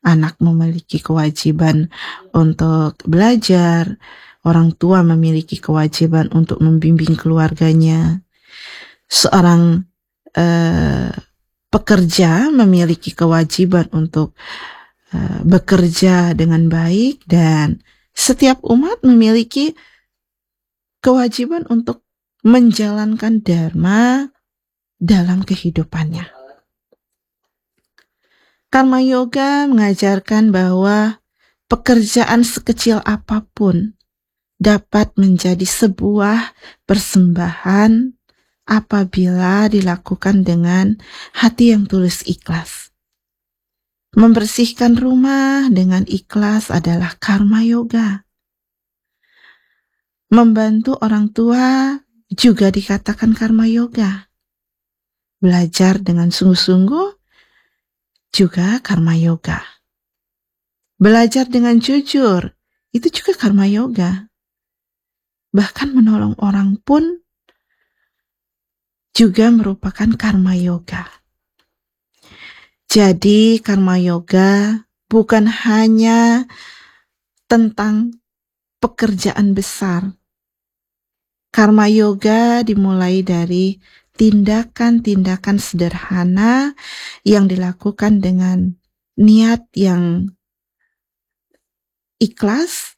anak memiliki kewajiban untuk belajar, orang tua memiliki kewajiban untuk membimbing keluarganya, seorang pekerja memiliki kewajiban untuk bekerja dengan baik, dan setiap umat memiliki kewajiban untuk menjalankan dharma dalam kehidupannya. Karma Yoga mengajarkan bahwa pekerjaan sekecil apapun dapat menjadi sebuah persembahan apabila dilakukan dengan hati yang tulus ikhlas. Membersihkan rumah dengan ikhlas adalah karma yoga. Membantu orang tua juga dikatakan karma yoga. Belajar dengan sungguh-sungguh juga karma yoga. Belajar dengan jujur, itu juga karma yoga. Bahkan menolong orang pun juga merupakan karma yoga. Jadi karma yoga bukan hanya tentang pekerjaan besar. Karma yoga dimulai dari tindakan-tindakan sederhana yang dilakukan dengan niat yang ikhlas,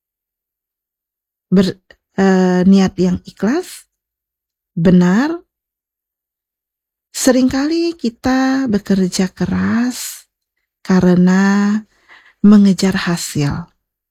niat yang ikhlas, benar. Seringkali kita bekerja keras karena mengejar hasil.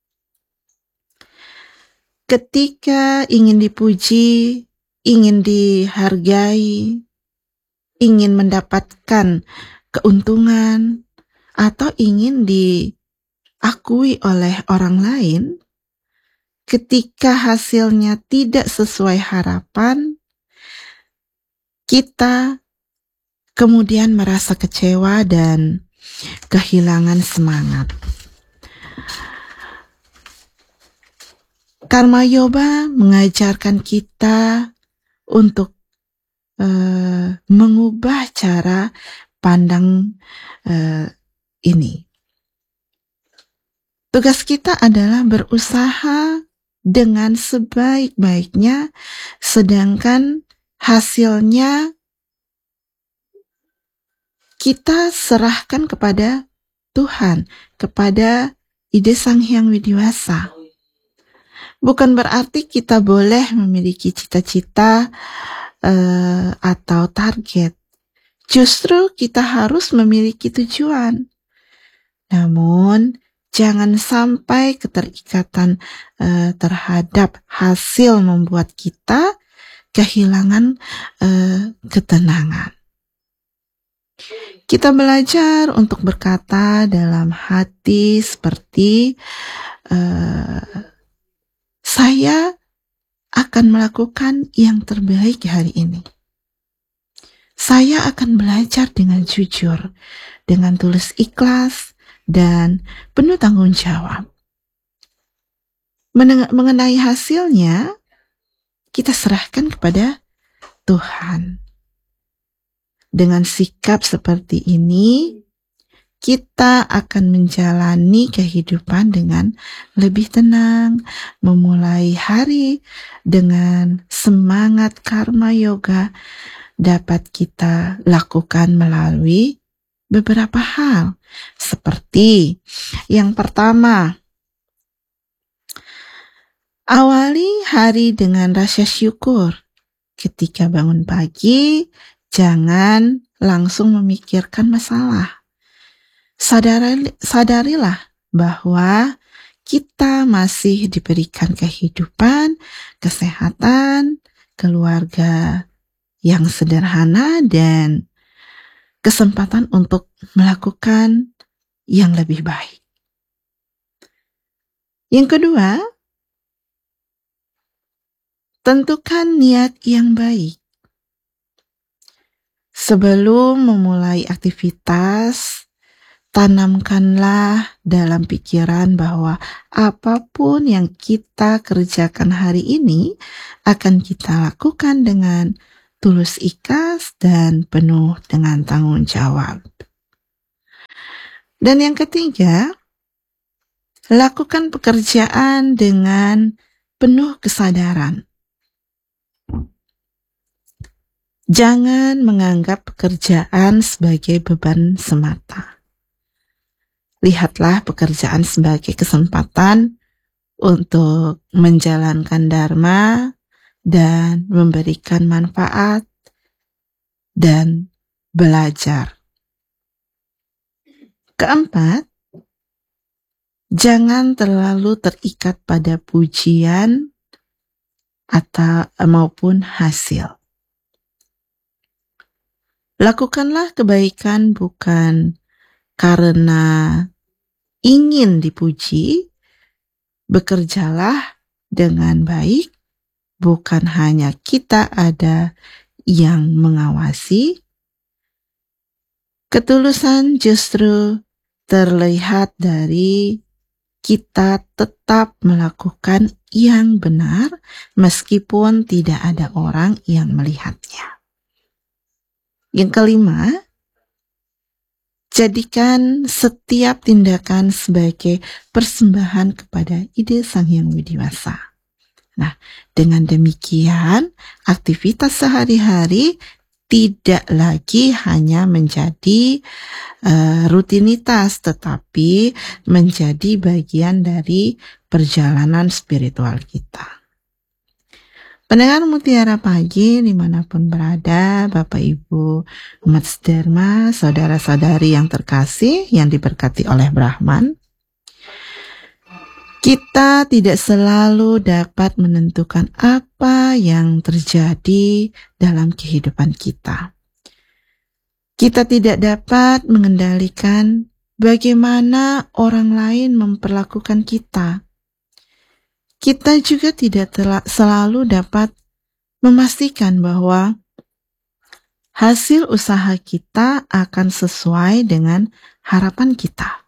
Ketika ingin dipuji, ingin dihargai, ingin mendapatkan keuntungan, atau ingin diakui oleh orang lain, ketika hasilnya tidak sesuai harapan, kita kemudian merasa kecewa dan kehilangan semangat. Karma yoga mengajarkan kita untuk mengubah cara pandang ini. Tugas kita adalah berusaha dengan sebaik-baiknya, sedangkan hasilnya kita serahkan kepada Tuhan, kepada ide Sang Hyang Widiwasa. Bukan berarti kita boleh memiliki cita-cita atau target. Justru kita harus memiliki tujuan. Namun, jangan sampai keterikatan terhadap hasil membuat kita kehilangan ketenangan. Kita belajar untuk berkata dalam hati seperti saya akan melakukan yang terbaik hari ini. Saya akan belajar dengan jujur, dengan tulus ikhlas, dan penuh tanggung jawab. Mengenai hasilnya, kita serahkan kepada Tuhan. Dengan sikap seperti ini, kita akan menjalani kehidupan dengan lebih tenang, memulai hari dengan semangat. Karma yoga dapat kita lakukan melalui beberapa hal. Seperti yang pertama, awali hari dengan rasa syukur. Ketika bangun pagi, jangan langsung memikirkan masalah. Sadarilah bahwa kita masih diberikan kehidupan, kesehatan, keluarga yang sederhana, dan kesempatan untuk melakukan yang lebih baik. Yang kedua, tentukan niat yang baik. Sebelum memulai aktivitas, tanamkanlah dalam pikiran bahwa apapun yang kita kerjakan hari ini akan kita lakukan dengan tulus ikhlas dan penuh dengan tanggung jawab. Dan yang ketiga, lakukan pekerjaan dengan penuh kesadaran. Jangan menganggap pekerjaan sebagai beban semata. Lihatlah pekerjaan sebagai kesempatan untuk menjalankan dharma dan memberikan manfaat dan belajar. Keempat, jangan terlalu terikat pada pujian atau maupun hasil. Lakukanlah kebaikan bukan karena ingin dipuji, bekerjalah dengan baik, bukan hanya kita ada yang mengawasi. Ketulusan justru terlihat dari kita tetap melakukan yang benar meskipun tidak ada orang yang melihatnya. Yang kelima, jadikan setiap tindakan sebagai persembahan kepada ide Sang Hyang Widiwasa. Nah, dengan demikian, aktivitas sehari-hari tidak lagi hanya menjadi rutinitas, tetapi menjadi bagian dari perjalanan spiritual kita. Pendengar Mutiara Pagi dimanapun berada, Bapak Ibu umat Dharma, saudara-saudari yang terkasih yang diberkati oleh Brahman, kita tidak selalu dapat menentukan apa yang terjadi dalam kehidupan kita. Kita tidak dapat mengendalikan bagaimana orang lain memperlakukan kita. Kita juga tidak selalu dapat memastikan bahwa hasil usaha kita akan sesuai dengan harapan kita.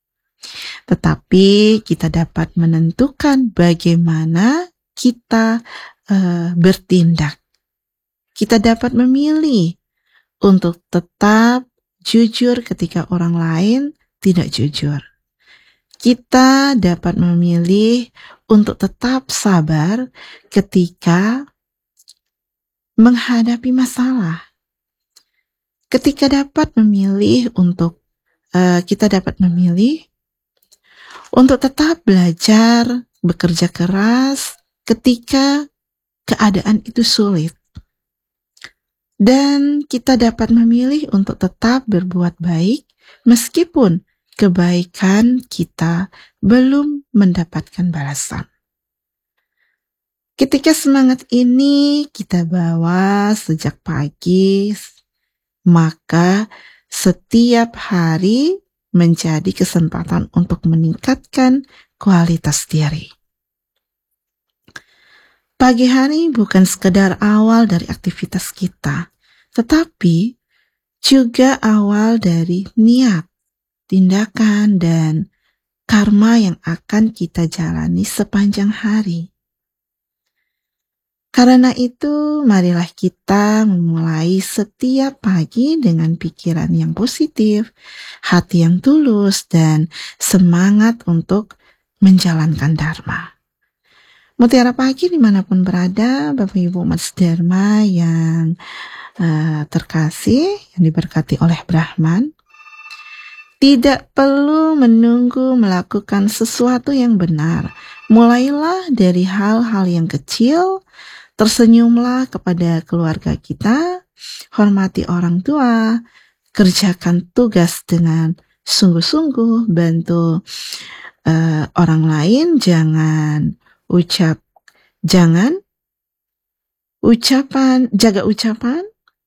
Tetapi kita dapat menentukan bagaimana kita bertindak. Kita dapat memilih untuk tetap jujur ketika orang lain tidak jujur. Kita dapat memilih untuk tetap sabar ketika menghadapi masalah. Kita dapat memilih untuk tetap belajar, bekerja keras ketika keadaan itu sulit. Dan kita dapat memilih untuk tetap berbuat baik meskipun kebaikan kita belum mendapatkan balasan. Ketika semangat ini kita bawa sejak pagi, maka setiap hari menjadi kesempatan untuk meningkatkan kualitas diri. Pagi hari bukan sekedar awal dari aktivitas kita, tetapi juga awal dari niat, tindakan, dan karma yang akan kita jalani sepanjang hari. Karena itu, marilah kita memulai setiap pagi dengan pikiran yang positif, hati yang tulus, dan semangat untuk menjalankan dharma. Mutiara Pagi dimanapun berada, Bapak Ibu umat Dharma yang terkasih, yang diberkati oleh Brahman, tidak perlu menunggu melakukan sesuatu yang benar. Mulailah dari hal-hal yang kecil, tersenyumlah kepada keluarga kita, hormati orang tua, kerjakan tugas dengan sungguh-sungguh, bantu orang lain, jaga ucapan.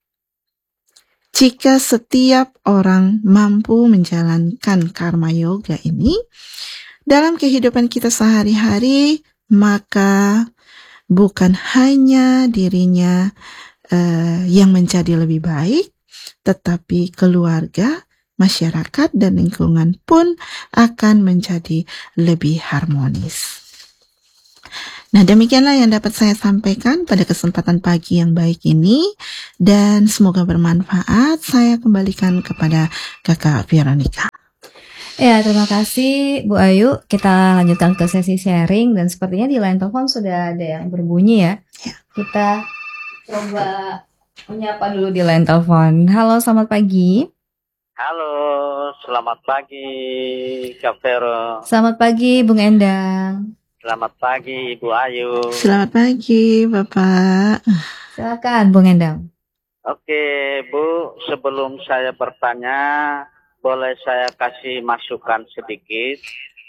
Jika setiap orang mampu menjalankan karma yoga ini dalam kehidupan kita sehari-hari, maka bukan hanya dirinya yang menjadi lebih baik, tetapi keluarga, masyarakat, dan lingkungan pun akan menjadi lebih harmonis. Nah, demikianlah yang dapat saya sampaikan pada kesempatan pagi yang baik ini, dan semoga bermanfaat. Saya kembalikan kepada Kakak Veronica. Ya, terima kasih Bu Ayu. Kita lanjutkan ke sesi sharing dan sepertinya di line telepon sudah ada yang berbunyi ya. Kita coba menyapa dulu di line telepon. Halo, selamat pagi. Halo, selamat pagi Kak Vero. Selamat pagi Bung Endang. Selamat pagi Ibu Ayu. Selamat pagi Bapak. Silakan Bung Endang. Oke Bu, sebelum saya bertanya, boleh saya kasih masukan sedikit?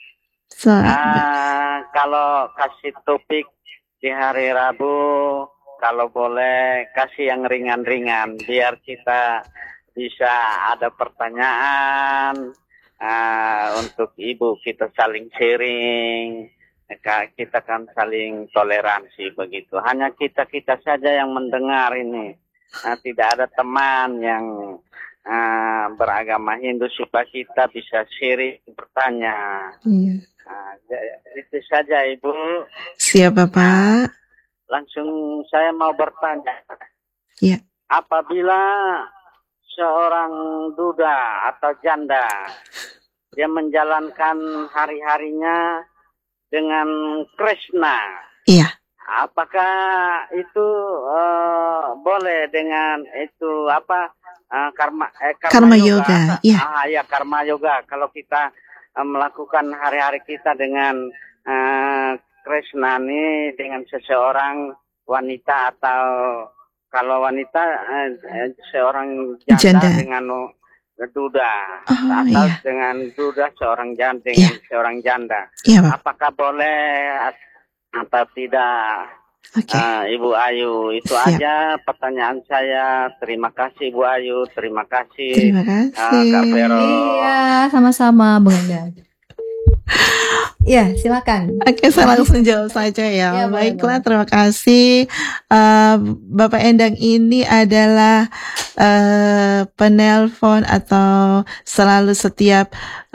Kalau kasih topik di hari Rabu, kalau boleh kasih yang ringan-ringan, biar kita bisa ada pertanyaan untuk Ibu, kita saling sharing. Kita kan saling toleransi begitu. Hanya kita saja yang mendengar ini. Tidak ada teman yang beragama Hindu supaya kita bisa sharing, bertanya. Iya. Itu saja Ibu. Siap Bapak. Langsung saya mau bertanya. Iya. Apabila seorang duda atau janda dia menjalankan hari-harinya dengan Krishna, iya, apakah itu boleh dengan itu karma yoga? Iya. Ya, karma yoga. Kalau kita melakukan hari-hari kita dengan Krishna ini dengan seseorang wanita, atau kalau wanita seorang janda dengan duda, atau dengan duda seorang janda dengan seorang janda. Iya, apakah boleh atau tidak? Ibu Ayu, itu Siap. aja pertanyaan saya. Terima kasih Ibu Ayu, terima kasih. Terima kasih Kak Vero. Iya, sama-sama Bung Endang. Ya, silakan. Oke, saya langsung jawab saja ya. Ya, Baiklah, terima kasih. Bapak Endang ini adalah penelpon atau selalu setiap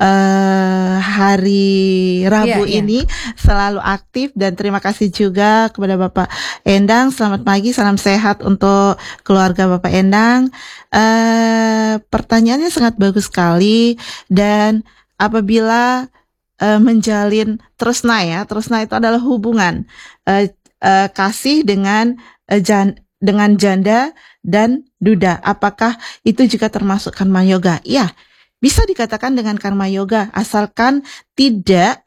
hari Rabu ini selalu aktif, dan terima kasih juga kepada Bapak Endang. Selamat pagi, salam sehat untuk keluarga Bapak Endang. Pertanyaannya sangat bagus sekali, dan apabila menjalin tresna ya, tresna itu adalah hubungan kasih dengan janda dan duda. Apakah itu juga termasuk karma yoga? Ya, bisa dikatakan dengan karma yoga, asalkan tidak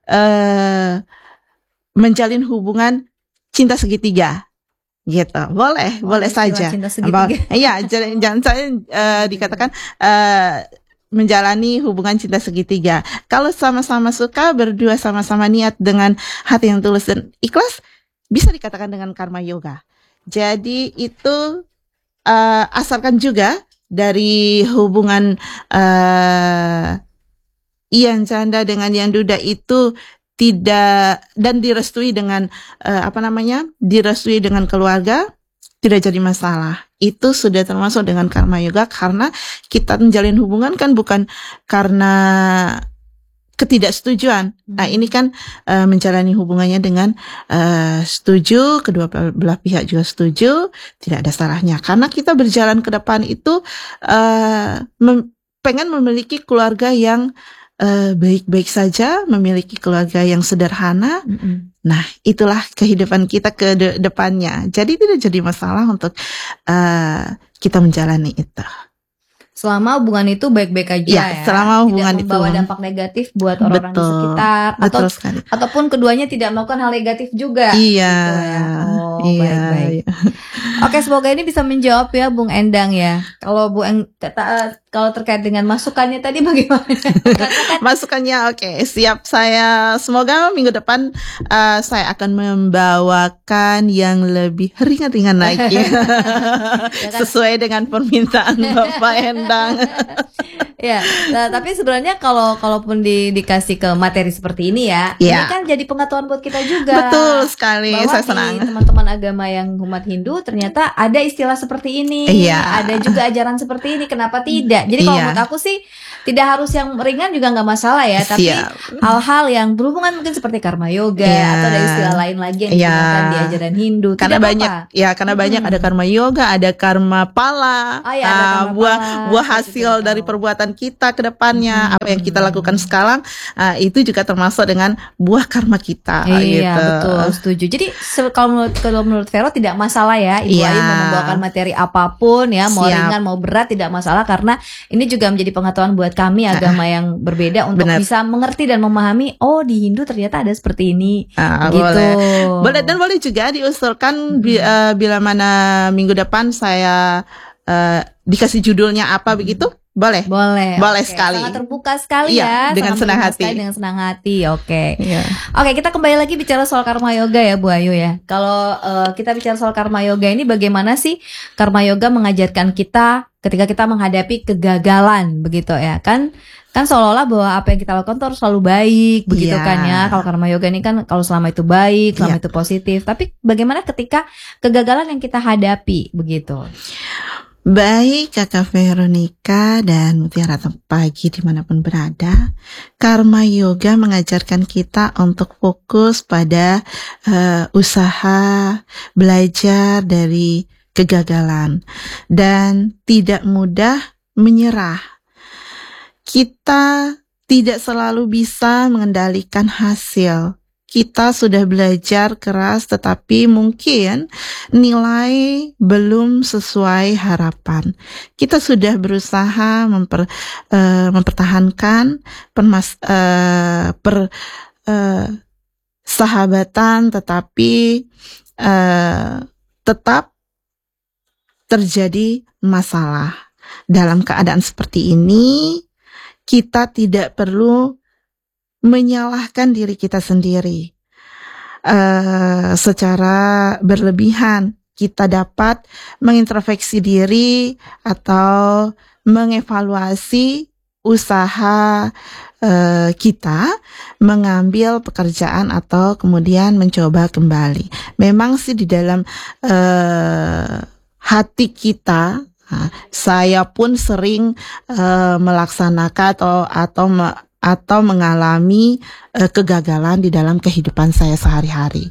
menjalin hubungan cinta segitiga. Gitu, boleh saja. Iya, jangan saya dikatakan menjalani hubungan cinta segitiga. Kalau sama-sama suka, berdua sama-sama niat dengan hati yang tulus dan ikhlas, bisa dikatakan dengan karma yoga. Jadi itu asalkan juga dari hubungan yang janda dengan yang duda itu tidak, dan direstui dengan direstui dengan keluarga, tidak jadi masalah. Itu sudah termasuk dengan karma yoga, karena kita menjalin hubungan kan bukan karena ketidaksetujuan. Nah, ini kan menjalani hubungannya dengan setuju, kedua belah pihak juga setuju, tidak ada salahnya. Karena kita berjalan ke depan itu pengen memiliki keluarga yang baik-baik saja, memiliki keluarga yang sederhana. Nah, itulah kehidupan kita ke depannya. Jadi tidak jadi masalah untuk kita menjalani itu. Selama hubungan itu baik-baik aja ya. Selama hubungan tidak membawa dampak negatif buat orang-orang di sekitar, ataupun keduanya tidak melakukan hal negatif juga. Iya. Gitu ya. Baik-baik. Oke, semoga ini bisa menjawab ya Bung Endang ya. Kalau kalau terkait dengan masukannya tadi bagaimana? Masukannya oke, siap. Saya semoga minggu depan saya akan membawakan yang lebih ringan-ringan lagi. Sesuai dengan permintaan Bapak Endang. Ya, tapi sebenarnya kalaupun dikasih ke materi seperti ini ya, ini kan jadi pengetahuan buat kita juga. Betul sekali, bahwa saya senang. Di teman-teman agama yang umat Hindu ternyata ada istilah seperti ini, ada juga ajaran seperti ini. Kenapa tidak ya. Jadi kalau Iya. menurut aku sih tidak harus yang ringan juga nggak masalah ya, tapi Siap. hal-hal yang berhubungan mungkin seperti karma yoga Iya. atau ada istilah lain lagi yang Iya. digunakan di ajaran Hindu. Karena Tidak banyak apa-apa. ya, karena banyak ada karma yoga, ada karma pala. Oh ya, ada karma buah pala. buah Saya hasil juga dari tahu. perbuatan kita ke depannya, apa yang kita lakukan sekarang, itu juga termasuk dengan buah karma kita Iya gitu. betul, setuju. Jadi kalau menurut Vero tidak masalah ya Ibu Iya. Ayu mau membawakan materi apapun ya, mau Siap. ringan mau berat tidak masalah, karena ini juga menjadi pengetahuan buat kami agama yang berbeda untuk Benar. bisa mengerti dan memahami. Oh, di Hindu ternyata ada seperti ini. Gitu. Boleh dan boleh juga diusulkan bila mana minggu depan saya dikasih judulnya apa begitu. Boleh. Boleh Boleh oke. sekali. Sangat terbuka sekali Iya, ya. dengan sangat senang terbuka hati. sekali, dengan senang hati. Oke. Iya. Oke, kita kembali lagi bicara soal karma yoga ya Bu Ayu ya. Kalau kita bicara soal karma yoga ini, bagaimana sih karma yoga mengajarkan kita ketika kita menghadapi kegagalan begitu ya kan seolah-olah bahwa apa yang kita lakukan tuh harus selalu baik begitu Iya. kan ya. Kalau karma yoga ini kan kalau selama itu baik, selama Iya. itu positif. Tapi bagaimana ketika kegagalan yang kita hadapi begitu? Baik Kakak Veronica dan Mutiara Pagi dimanapun berada, karma yoga mengajarkan kita untuk fokus pada usaha belajar dari kegagalan dan tidak mudah menyerah. Kita tidak selalu bisa mengendalikan hasil. Kita sudah belajar keras, tetapi mungkin nilai belum sesuai harapan. Kita sudah berusaha mempertahankan sahabatan, tetapi tetap terjadi masalah. Dalam keadaan seperti ini, kita tidak perlu menyalahkan diri kita sendiri secara berlebihan. Kita dapat mengintrospeksi diri atau mengevaluasi usaha kita mengambil pekerjaan atau kemudian mencoba kembali. Memang sih di dalam hati kita, saya pun sering melaksanakan atau mengalami kegagalan di dalam kehidupan saya sehari-hari.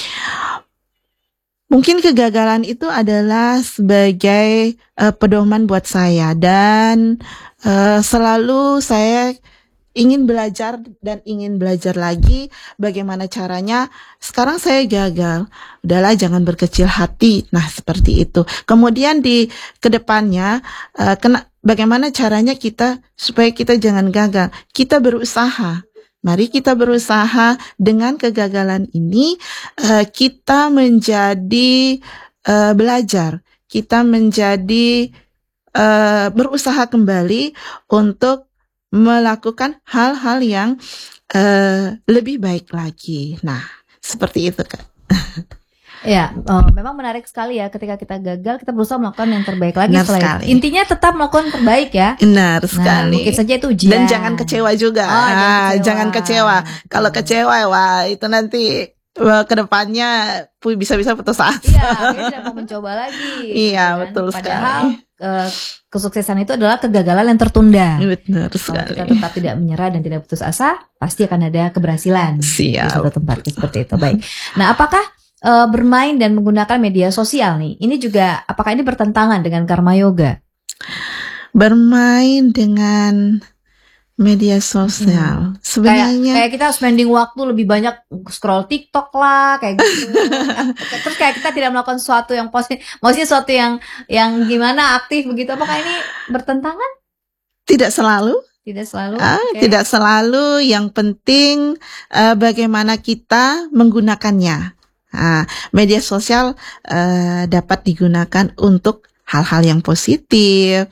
Mungkin kegagalan itu adalah sebagai pedoman buat saya, dan selalu saya ingin belajar dan ingin belajar lagi bagaimana caranya. Sekarang saya gagal, udahlah jangan berkecil hati. Nah seperti itu. Kemudian di kedepannya bagaimana caranya kita supaya kita jangan gagal. Kita berusaha. Mari kita berusaha. Dengan kegagalan ini kita menjadi belajar. Kita menjadi berusaha kembali untuk melakukan hal-hal yang lebih baik lagi. Nah, seperti itu, Kak. Ya, memang menarik sekali ya, ketika kita gagal kita berusaha melakukan yang terbaik lagi Benar setelah sekali. itu. Intinya tetap melakukan terbaik ya. Benar Nah, sekali. mungkin saja itu ujian. Dan jangan kecewa juga. Jangan kecewa. Kalau kecewa, wah itu nanti kedepannya bisa-bisa putus asa. Iya, kita tidak mau mencoba lagi. Iya, kan? betul Padahal sekali. kesuksesan itu adalah kegagalan yang tertunda. Benar Kalau sekali. kita tetap tidak menyerah dan tidak putus asa, pasti akan ada keberhasilan di Siap. suatu tempat seperti itu. Baik. Nah, apakah bermain dan menggunakan media sosial nih, ini juga apakah ini bertentangan dengan karma yoga? Bermain dengan media sosial. Sebenarnya Kayak kita spending waktu lebih banyak scroll TikTok lah kayak gitu. Terus kayak kita tidak melakukan sesuatu yang positif, maksudnya sesuatu yang gimana aktif begitu. Apakah ini bertentangan? tidak selalu. Tidak selalu. Tidak selalu. Yang penting bagaimana kita menggunakannya. Media sosial dapat digunakan untuk hal-hal yang positif,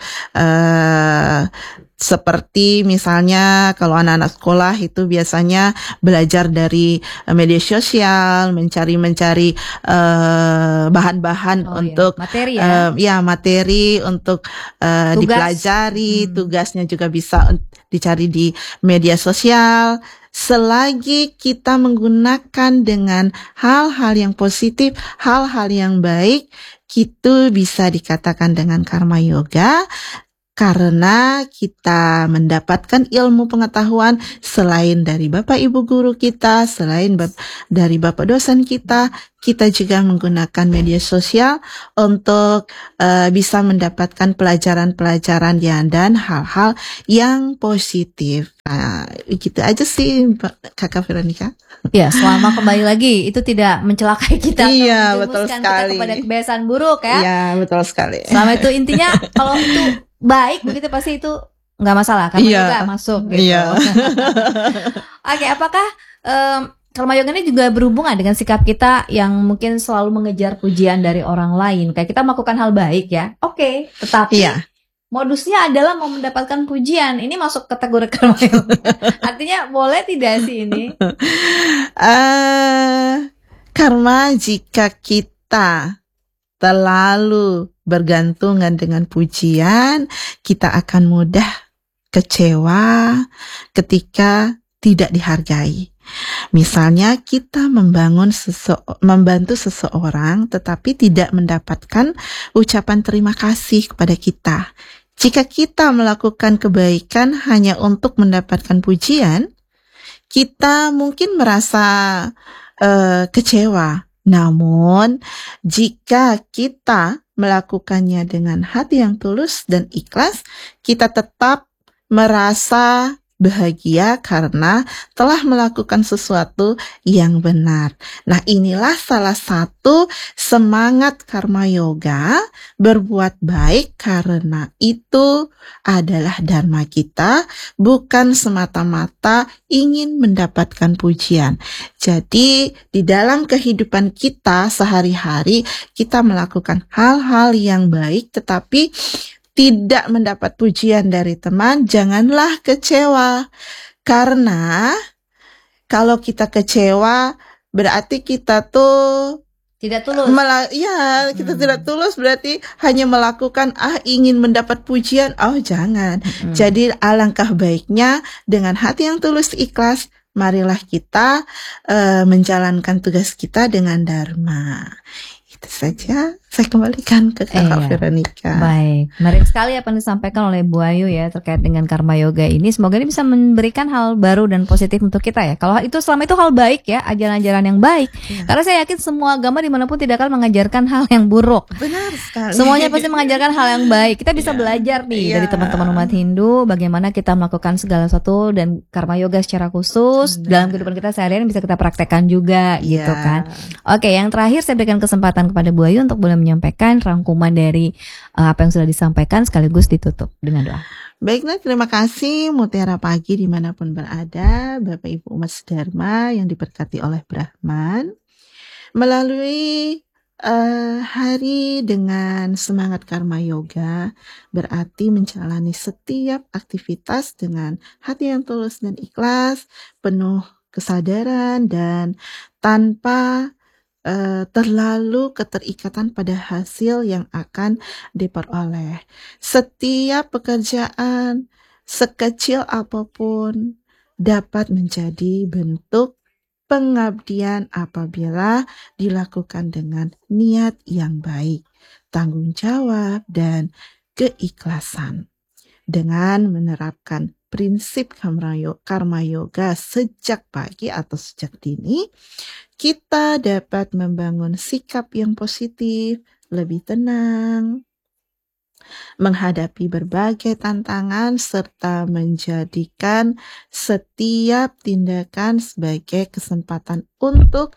seperti misalnya kalau anak-anak sekolah itu biasanya belajar dari media sosial, mencari bahan-bahan untuk materi ya. Materi untuk dipelajari. Tugasnya juga bisa dicari di media sosial. Selagi kita menggunakan dengan hal-hal yang positif, hal-hal yang baik, itu bisa dikatakan dengan karma yoga. karena kita mendapatkan ilmu pengetahuan selain dari Bapak Ibu guru kita, selain dari Bapak dosen kita juga menggunakan media sosial untuk bisa mendapatkan pelajaran-pelajaran dan hal-hal yang positif. Nah, gitu aja sih Kakak Veronica. Ya, selama kembali lagi itu tidak mencelakai kita Iya, atau betul menjerumuskan kita sekali. kepada kebiasaan buruk ya. Iya, betul sekali. Selama itu intinya kalau itu baik begitu pasti itu nggak masalah karma yoga masuk gitu. Iya. Oke, apakah karma yoga ini juga berhubungan dengan sikap kita yang mungkin selalu mengejar pujian dari orang lain? Kayak kita melakukan hal baik ya, oke, tetapi modusnya adalah mau mendapatkan pujian. Ini masuk kategori karma yoga. Artinya boleh tidak sih ini? Karma jika kita terlalu bergantungan dengan pujian, kita akan mudah kecewa ketika tidak dihargai. Misalnya kita membantu seseorang tetapi tidak mendapatkan ucapan terima kasih kepada kita. Jika kita melakukan kebaikan hanya untuk mendapatkan pujian, kita mungkin merasa kecewa. Namun, jika kita melakukannya dengan hati yang tulus dan ikhlas, kita tetap merasa bahagia karena telah melakukan sesuatu yang benar. Nah, inilah salah satu semangat karma yoga, berbuat baik karena itu adalah dharma kita, bukan semata-mata ingin mendapatkan pujian. Jadi, di dalam kehidupan kita sehari-hari, kita melakukan hal-hal yang baik, tetapi tidak mendapat pujian dari teman, janganlah kecewa. Karena kalau kita kecewa, berarti kita tuh tidak tulus. Kita tidak tulus, berarti hanya melakukan ingin mendapat pujian. Oh, jangan. Jadi alangkah baiknya dengan hati yang tulus ikhlas, marilah kita menjalankan tugas kita dengan dharma. Itu saja. Saya kembalikan ke Kakak Veronica. Baik, menarik sekali apa yang disampaikan oleh Bu Ayu ya terkait dengan karma yoga ini. Semoga ini bisa memberikan hal baru dan positif untuk kita ya. Kalau itu selama itu hal baik ya, ajaran-ajaran yang baik. Karena saya yakin semua agama dimanapun tidak akan mengajarkan hal yang buruk. Benar sekali. Semuanya pasti mengajarkan hal yang baik. Kita bisa belajar nih dari teman-teman umat Hindu bagaimana kita melakukan segala sesuatu dan karma yoga secara khusus dalam kehidupan kita sehari-hari bisa kita praktekkan juga gitu kan. Oke, yang terakhir saya berikan kesempatan kepada Bu Ayu untuk boleh menyampaikan rangkuman dari apa yang sudah disampaikan sekaligus ditutup dengan doa. Baiklah, terima kasih Mutiara Pagi dimanapun berada, Bapak Ibu umat sedharma yang diberkati oleh Brahman. Melalui hari dengan semangat karma yoga berarti menjalani setiap aktivitas dengan hati yang tulus dan ikhlas, penuh kesadaran dan tanpa terlalu keterikatan pada hasil yang akan diperoleh. Setiap pekerjaan sekecil apapun dapat menjadi bentuk pengabdian apabila dilakukan dengan niat yang baik, tanggung jawab, dan keikhlasan. Dengan menerapkan prinsip karma yoga sejak pagi atau sejak dini, kita dapat membangun sikap yang positif, lebih tenang, menghadapi berbagai tantangan, serta menjadikan setiap tindakan sebagai kesempatan untuk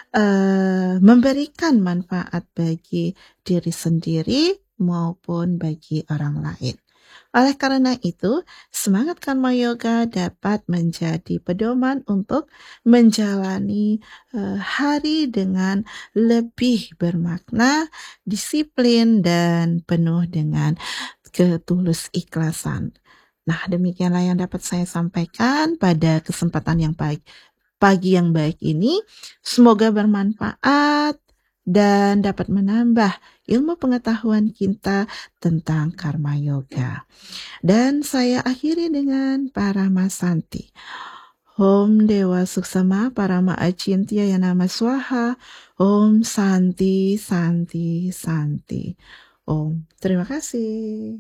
memberikan manfaat bagi diri sendiri maupun bagi orang lain. Oleh karena itu, semangat karma yoga dapat menjadi pedoman untuk menjalani hari dengan lebih bermakna, disiplin, dan penuh dengan ketulus ikhlasan. Nah, demikianlah yang dapat saya sampaikan pada kesempatan yang baik, pagi yang baik ini. Semoga bermanfaat dan dapat menambah ilmu pengetahuan kita tentang karma yoga. Dan saya akhiri dengan Parama Santi. Om Dewa Suksama Parama Acintya Yanama Swaha. Om Santi Santi Santi. Om. Terima kasih.